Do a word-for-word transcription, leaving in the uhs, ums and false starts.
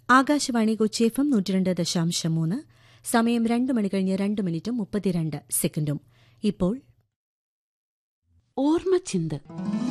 Akashvani Kochi F M നൂറ്റിരണ്ട് ദശാംശം മൂന്ന്. സമയം രണ്ട് മണി കഴിഞ്ഞ് രണ്ട് മിനിറ്റും മുപ്പത്തിരണ്ട് സെക്കൻഡും. ഇപ്പോൾ ഓർമ്മച്ചിന്ത്.